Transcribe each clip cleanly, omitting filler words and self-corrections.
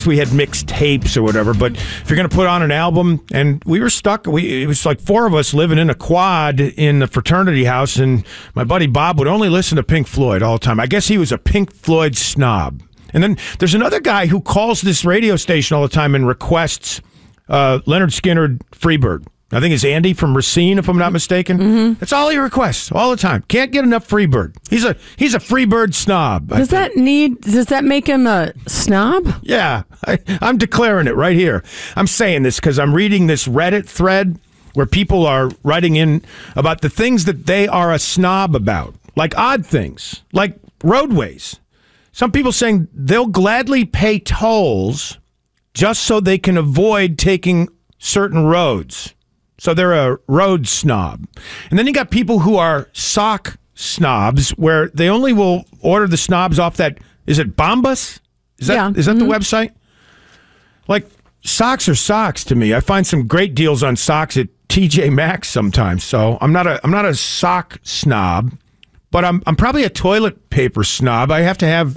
we had mixed tapes or whatever, but if you're going to put on an album, and we were stuck, it was like four of us living in a quad in the fraternity house, and my buddy Bob would only listen to Pink Floyd all the time. I guess he was a Pink Floyd snob. And then there's another guy who calls this radio station all the time and requests Leonard Skinner Freebird. I think it's Andy from Racine, if I'm not mistaken. Mm-hmm. That's all he requests all the time. Can't get enough Freebird. He's a Freebird snob. Does that make him a snob? Yeah, I'm declaring it right here. I'm saying this because I'm reading this Reddit thread where people are writing in about the things that they are a snob about, like odd things, like roadways. Some people saying they'll gladly pay tolls just so they can avoid taking certain roads. So they're a road snob. And then you got people who are sock snobs, where they only will order the snobs off that, is it Bombas? Is that the website? Like, socks are socks to me. I find some great deals on socks at TJ Maxx sometimes. So I'm not a sock snob, but I'm probably a toilet paper snob. I have to have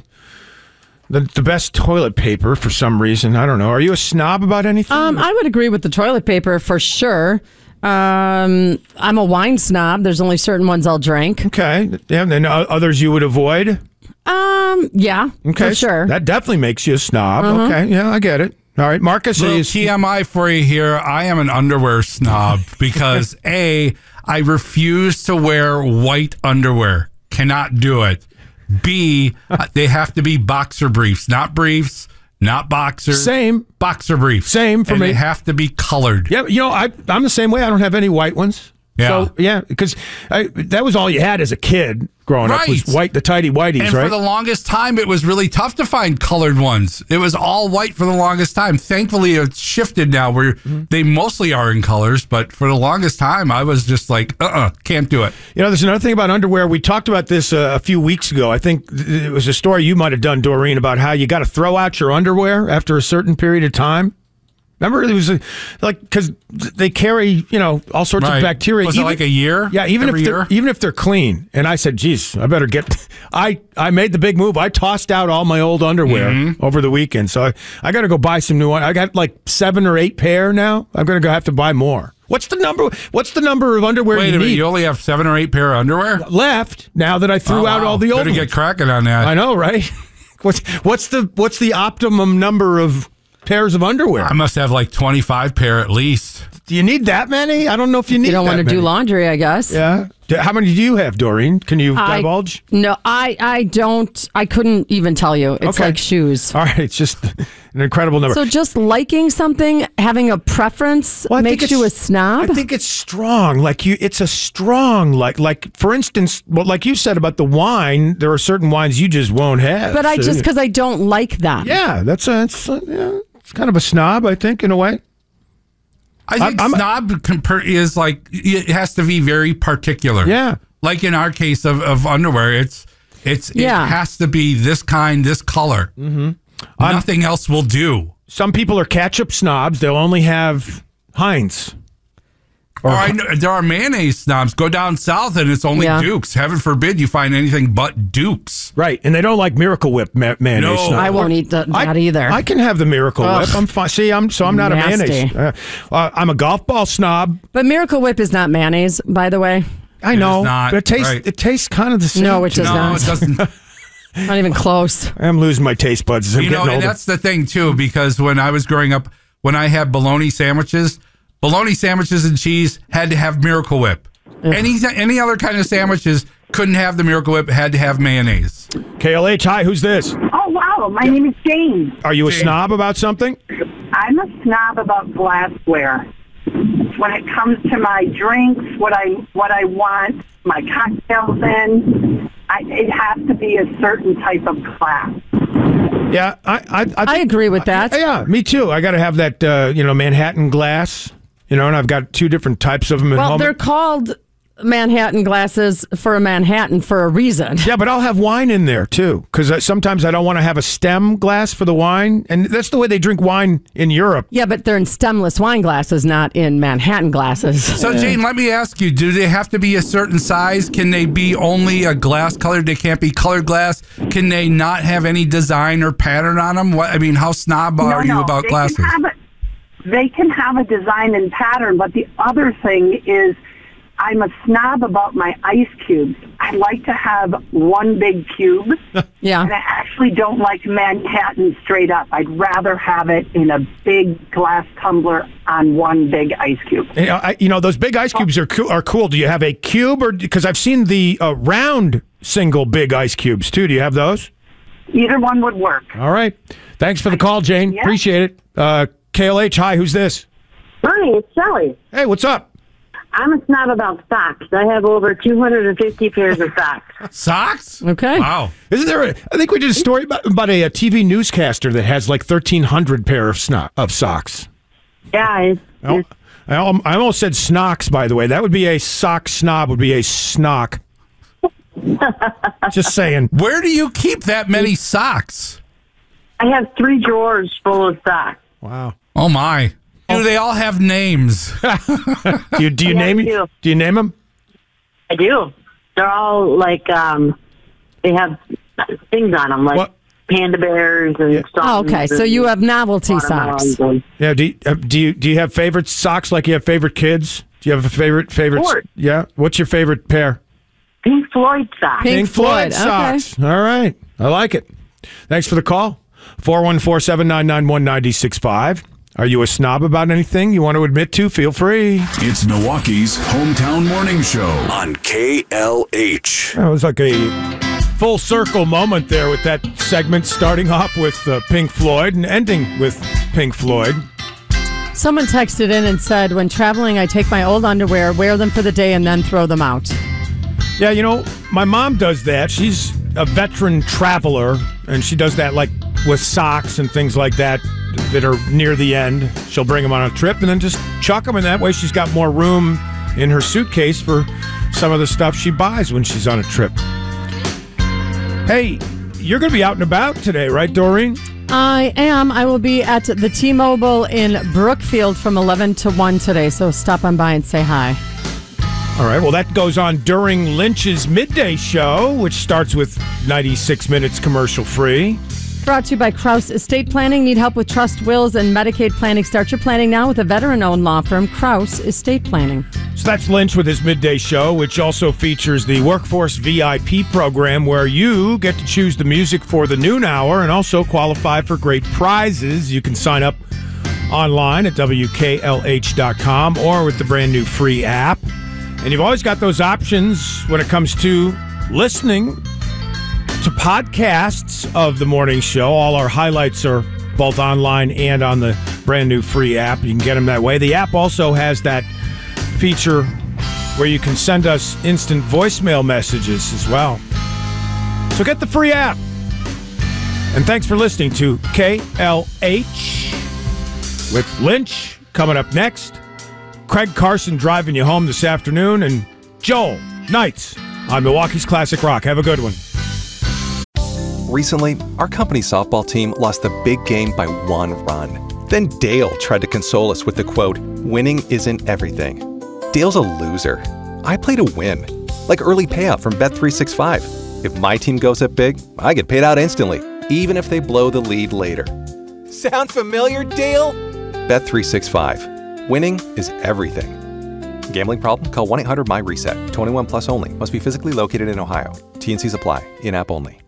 the best toilet paper for some reason. I don't know. Are you a snob about anything? I would agree with the toilet paper for sure. I'm a wine snob. There's only certain ones I'll drink. Okay. Yeah, and others you would avoid? Yeah, okay, for sure. That definitely makes you a snob. Uh-huh. Okay, yeah, I get it. All right, Marcus. TMI for you here. I am an underwear snob because A, I refuse to wear white underwear. Cannot do it. B, they have to be boxer briefs, not boxers. Same. Boxer briefs. Same for me. They have to be colored. Yeah, I'm the same way. I don't have any white ones. Yeah. So, yeah, because that was all you had as a kid growing up was white, the tidy whities, and right? For the longest time, it was really tough to find colored ones. It was all white for the longest time. Thankfully, it's shifted now where they mostly are in colors, but for the longest time, I was just like, can't do it. There's another thing about underwear. We talked about this a few weeks ago. I think it was a story you might have done, Doreen, about how you got to throw out your underwear after a certain period of time. Remember, it was because they carry, all sorts of bacteria. Was it like a year? Yeah, even if they're clean. And I said, geez, I better get. I made the big move. I tossed out all my old underwear over the weekend, so I got to go buy some new one. I got like 7 or 8 pair now. I'm going to have to buy more. What's the number of underwear Wait you a minute, need? You only have 7 or 8 pair of underwear left now that I threw out all the old ones. Better get cracking on that. I know, right? What's the optimum number of pairs of underwear? I must have like 25 pair at least. Do you need that many? I don't know if you need. You don't want to do laundry, I guess. Yeah. How many do you have, Doreen? Can you divulge? No, I don't. I couldn't even tell you. It's like shoes. All right, it's just an incredible number. So just liking something, having a preference, makes you a snob? I think it's strong. It's a strong like for instance, like you said about the wine, there are certain wines you just won't have. But because I don't like them. Yeah, it's kind of a snob, I think, in a way. I think snob is like, it has to be very particular. Yeah. Like in our case of underwear, it has to be this kind, this color. Mm-hmm. Nothing else will do. Some people are ketchup snobs. They'll only have Heinz. There are mayonnaise snobs. Go down south and it's only Dukes. Heaven forbid you find anything but Dukes. Right, and they don't like Miracle Whip mayonnaise. No, I won't eat that either. I can have the Miracle Whip. I'm fine. See, I'm not nasty. a mayonnaise. I'm a golf ball snob. But Miracle Whip is not mayonnaise, by the way. I know, but it tastes kind of the same. No, it does not. It doesn't. Not even close. I'm losing my taste buds as I'm getting older. And that's the thing too, because when I was growing up, when I had bologna sandwiches and cheese had to have Miracle Whip. Any other kind of sandwiches couldn't have the Miracle Whip, had to have mayonnaise. KLH, hi, who's this? Oh, wow, my name is Jane. Are you a snob about something? I'm a snob about glassware. When it comes to my drinks, what I want, my cocktails in, it has to be a certain type of glass. Yeah, I agree with that. Yeah, me too. I got to have that, Manhattan glass. And I've got 2 different types of them at home. Well, they're called Manhattan glasses for a Manhattan for a reason. Yeah, but I'll have wine in there too, because sometimes I don't want to have a stem glass for the wine, and that's the way they drink wine in Europe. Yeah, but they're in stemless wine glasses, not in Manhattan glasses. So, Jane, let me ask you, do they have to be a certain size? Can they be only a glass colored? They can't be colored glass? Can they not have any design or pattern on them? How snob are you about glasses? They can have a design and pattern, but the other thing is I'm a snob about my ice cubes. I like to have one big cube. Yeah. And I actually don't like Manhattan straight up. I'd rather have it in a big glass tumbler on one big ice cube. Those big ice cubes are cool. Do you have a cube, or because I've seen the round single big ice cubes too? Do you have those? Either one would work. All right. Thanks for the call, Jane. Yeah. Appreciate it. KLH, hi. Who's this? Hi, it's Shelly. Hey, what's up? I'm a snob about socks. I have over 250 pairs of socks. Socks? Okay. Wow. Isn't there? I think we did a story about a TV newscaster that has like 1,300 pair of socks. Yeah, I almost said snocks. By the way, that would be a sock snob. Would be a snock. Just saying. Where do you keep that many socks? I have 3 drawers full of socks. Wow. Oh, my. Do they all have names? Do you Yeah, name I do. Do you name them? I do. They're all like, they have things on them, like What? panda bears and stuff. Oh, okay, so you have novelty socks. Yeah. Do you have favorite socks like you have favorite kids? Do you have a favorite? Course. Yeah. What's your favorite pair? Pink Floyd socks. Pink Floyd, socks. All right. I like it. Thanks for the call. 414-799-1965. Are you a snob about anything you want to admit to? Feel free. It's Milwaukee's hometown morning show on KLH. It was like a full circle moment there with that segment starting off with Pink Floyd and ending with Pink Floyd. Someone texted in and said, when traveling, I take my old underwear, wear them for the day, and then throw them out. Yeah, my mom does that. She's a veteran traveler, and she does that like with socks and things like that are near the end. She'll bring them on a trip and then just chuck them, and that way she's got more room in her suitcase for some of the stuff she buys when she's on a trip. Hey, you're going to be out and about today, right, Doreen? I am. I will be at the T-Mobile in Brookfield from 11 to 1 today, so stop on by and say hi. All right, well, that goes on during Lynch's midday show, which starts with 96 minutes commercial-free. Brought to you by Kraus Estate Planning. Need help with trust, wills, and Medicaid planning? Start your planning now with a veteran-owned law firm, Kraus Estate Planning. So that's Lynch with his midday show, which also features the Workforce VIP program, where you get to choose the music for the noon hour and also qualify for great prizes. You can sign up online at WKLH.com or with the brand new free app. And you've always got those options when it comes to listening to podcasts of the morning show. All our highlights are both online and on the brand new free app. You can get them that way. The app also has that feature where you can send us instant voicemail messages as well. So get the free app. And thanks for listening to KLH with Lynch coming up next. Craig Carson driving you home this afternoon, and Joel Knights on Milwaukee's Classic Rock. Have a good one. Recently, our company softball team lost the big game by 1 run. Then Dale tried to console us with the quote, "Winning isn't everything." Dale's a loser. I play to win, like early payout from Bet365. If my team goes up big, I get paid out instantly, even if they blow the lead later. Sound familiar, Dale? Bet365. Winning is everything. Gambling problem? Call 1-800-MY-RESET. 21 plus only. Must be physically located in Ohio. T&Cs apply. In-app only.